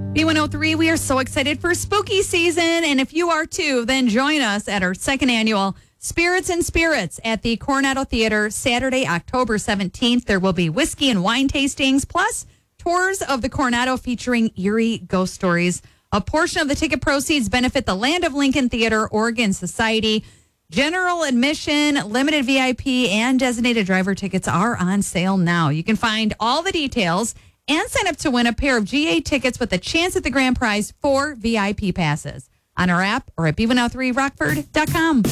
B103, we are so excited for spooky season. And if you are too, then join us at our second annual Spirits and Spirits at the Coronado Theater, Saturday, October 17th. There will be whiskey and wine tastings, plus tours of the Coronado featuring eerie ghost stories. A portion of the ticket proceeds benefit the Land of Lincoln Theater Oregon Society. General admission, limited VIP, and designated driver tickets are on sale now. You can find all the details and sign up to win a pair of GA tickets with a chance at the grand prize, 4 VIP passes on our app or at b103rockford.com.